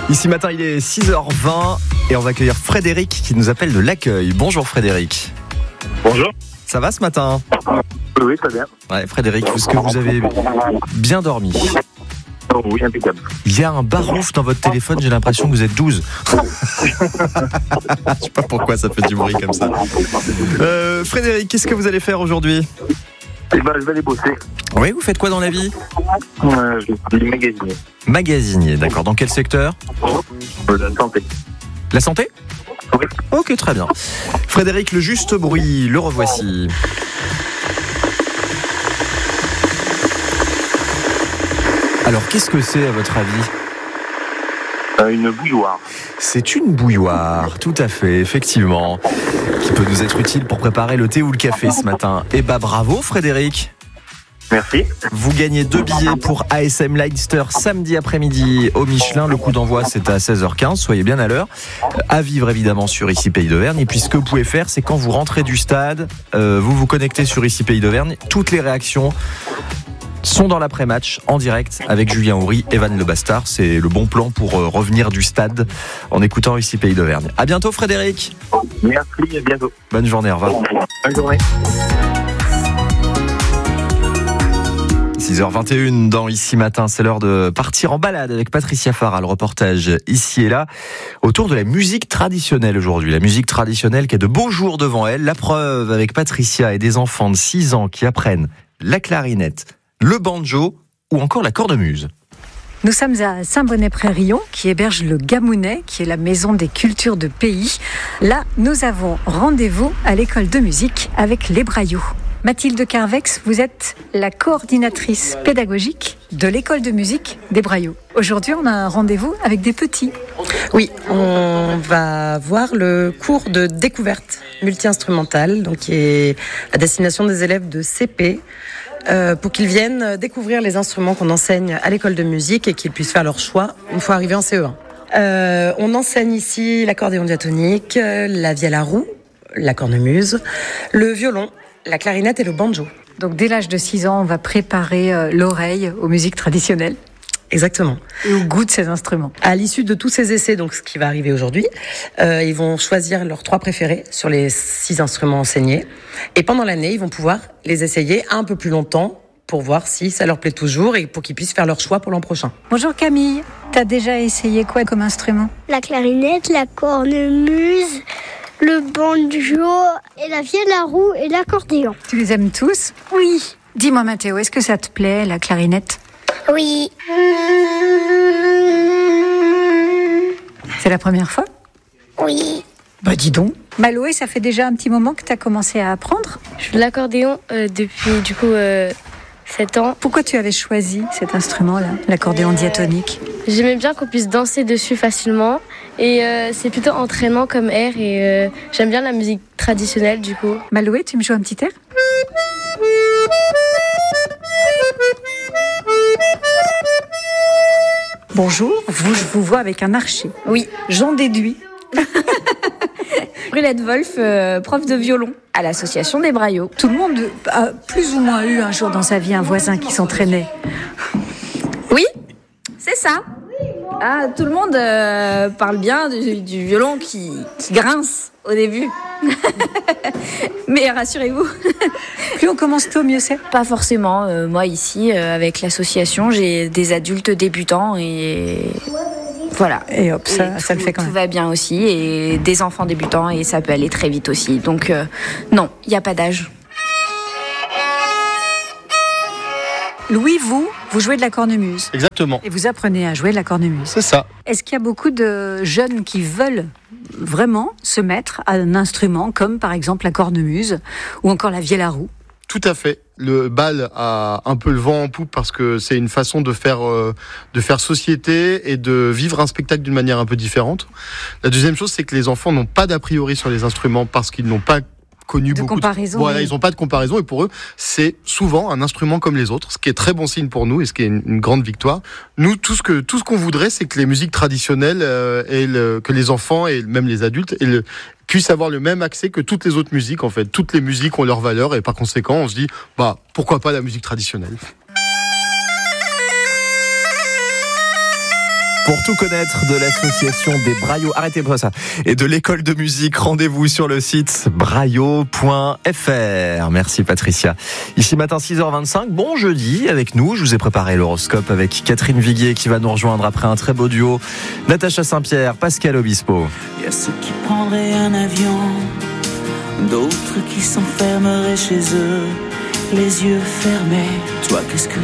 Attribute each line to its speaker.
Speaker 1: Ici matin, il est 6h20 et on va accueillir Frédéric qui nous appelle de l'accueil. Bonjour Frédéric.
Speaker 2: Bonjour.
Speaker 1: Ça va ce matin ?
Speaker 2: Oui, très bien.
Speaker 1: Ouais, Frédéric, est-ce que vous avez bien dormi ?
Speaker 2: Oh, oui, impeccable.
Speaker 1: Il y a un barouf dans votre téléphone, j'ai l'impression que vous êtes 12. Je sais pas pourquoi ça fait du bruit comme ça. Frédéric, qu'est-ce que vous allez faire aujourd'hui ?
Speaker 2: Eh ben, je vais aller bosser.
Speaker 1: Oui, vous faites quoi dans la vie ?
Speaker 2: Je suis magasinier.
Speaker 1: Magasinier, d'accord. Dans quel secteur ?
Speaker 2: La santé.
Speaker 1: La santé ?
Speaker 2: Oui.
Speaker 1: Ok, très bien. Frédéric, le juste bruit, le revoici. Alors, qu'est-ce que c'est à votre avis ?
Speaker 2: Une bouilloire.
Speaker 1: C'est une bouilloire, tout à fait, effectivement, qui peut nous être utile pour préparer le thé ou le café ce matin. Eh bah bravo Frédéric.
Speaker 2: Merci.
Speaker 1: Vous gagnez 2 billets pour ASM Leinster samedi après-midi au Michelin. Le coup d'envoi c'est à 16h15, soyez bien à l'heure. À vivre évidemment sur Ici Pays d'Auvergne. Et puis ce que vous pouvez faire, c'est quand vous rentrez du stade, vous vous connectez sur Ici Pays d'Auvergne. Toutes les réactions sont dans l'après-match en direct avec Julien Houry, Evan Le Bastard. C'est le bon plan pour revenir du stade en écoutant Ici Pays d'Auvergne. À bientôt Frédéric.
Speaker 2: Merci, à bientôt.
Speaker 1: Bonne journée, au revoir.
Speaker 2: Bonne journée.
Speaker 1: 6h21 dans Ici Matin, c'est l'heure de partir en balade avec Patricia Farah, le reportage Ici et Là, autour de la musique traditionnelle aujourd'hui. La musique traditionnelle qui a de beaux jours devant elle. La preuve avec Patricia et des enfants de 6 ans qui apprennent la clarinette, le banjo ou encore la cornemuse.
Speaker 3: Nous sommes à Saint-Bonnet-Près-Rion, qui héberge le Gamounet, qui est la maison des cultures de pays. Là, nous avons rendez-vous à l'école de musique avec les Braillots. Mathilde Carvex, vous êtes la coordinatrice pédagogique de l'école de musique des Braillots. Aujourd'hui, on a un rendez-vous avec des petits.
Speaker 4: Oui, on va voir le cours de découverte multi-instrumentale, donc qui est à destination des élèves de CP, pour qu'ils viennent découvrir les instruments qu'on enseigne à l'école de musique et qu'ils puissent faire leur choix une fois arrivés en CE1. On enseigne ici l'accordéon diatonique, la vielle à roue, la cornemuse, le violon, la clarinette et le banjo.
Speaker 3: Donc dès l'âge de 6 ans, on va préparer l'oreille aux musiques traditionnelles.
Speaker 4: Exactement.
Speaker 3: Et au goût de ces instruments.
Speaker 4: À l'issue de tous ces essais, donc ce qui va arriver aujourd'hui, ils vont choisir leurs 3 préférés sur les 6 instruments enseignés. Et pendant l'année, ils vont pouvoir les essayer un peu plus longtemps pour voir si ça leur plaît toujours et pour qu'ils puissent faire leur choix pour l'an prochain.
Speaker 3: Bonjour Camille, t'as déjà essayé quoi comme instrument ?
Speaker 5: La clarinette, la cornemuse, le banjo et la vielle à roue et l'accordéon.
Speaker 3: Tu les aimes tous ?
Speaker 5: Oui.
Speaker 3: Dis-moi Mathéo, est-ce que ça te plaît la clarinette ?
Speaker 5: Oui.
Speaker 3: C'est la première fois ?
Speaker 5: Oui.
Speaker 3: Bah dis donc. Maloé, ça fait déjà un petit moment que tu as commencé à apprendre ?
Speaker 6: Je fais de l'accordéon depuis 7 ans.
Speaker 3: Pourquoi tu avais choisi cet instrument-là, l'accordéon diatonique ?
Speaker 6: J'aimais bien qu'on puisse danser dessus facilement et c'est plutôt entraînant comme air et j'aime bien la musique traditionnelle du coup.
Speaker 3: Maloé, tu me joues un petit air ? Bonjour, je vous vois avec un archer.
Speaker 7: Oui,
Speaker 3: J'en déduis.
Speaker 7: Brulette Wolf, prof de violon à l'association des Braillots.
Speaker 3: Tout le monde a plus ou moins eu un jour dans sa vie un voisin qui s'entraînait.
Speaker 7: Oui, c'est ça. Ah, tout le monde parle bien du violon qui grince au début. Mais rassurez-vous.
Speaker 3: Plus on commence tôt, mieux c'est.
Speaker 7: Pas forcément. Moi ici, avec l'association, j'ai des adultes débutants et voilà.
Speaker 3: Et hop, ça le fait quand même.
Speaker 7: Tout va bien aussi et des enfants débutants et ça peut aller très vite aussi. Donc non, il n'y a pas d'âge.
Speaker 3: Louis, vous jouez de la cornemuse.
Speaker 8: Exactement.
Speaker 3: Et vous apprenez à jouer de la cornemuse.
Speaker 8: C'est ça.
Speaker 3: Est-ce qu'il y a beaucoup de jeunes qui veulent vraiment se mettre à un instrument comme par exemple la cornemuse ou encore la vielle à roue ?
Speaker 8: Tout à fait. Le bal a un peu le vent en poupe parce que c'est une façon de faire société et de vivre un spectacle d'une manière un peu différente. La deuxième chose, c'est que les enfants n'ont pas d'a priori sur les instruments parce qu'ils n'ont pas connu
Speaker 3: de
Speaker 8: beaucoup
Speaker 3: comparaison.
Speaker 8: Voilà, ils n'ont pas de comparaison et pour eux, c'est souvent un instrument comme les autres, ce qui est très bon signe pour nous et ce qui est une grande victoire. Nous, tout ce qu'on voudrait, c'est que les musiques traditionnelles que les enfants et même les adultes puissent avoir le même accès que toutes les autres musiques en fait. Toutes les musiques ont leur valeur et par conséquent, on se dit pourquoi pas la musique traditionnelle.
Speaker 1: Pour tout connaître de l'association des Braillots, arrêtez pas ça, et de l'école de musique, rendez-vous sur le site braillot.fr. Merci Patricia. Ici matin 6h25, bon jeudi avec nous. Je vous ai préparé l'horoscope avec Catherine Viguier qui va nous rejoindre après un très beau duo. Natacha Saint-Pierre, Pascal Obispo.
Speaker 9: Il y a ceux qui prendraient un avion, d'autres qui s'enfermeraient chez eux, les yeux fermés. Toi, qu'est-ce que tu ferais ?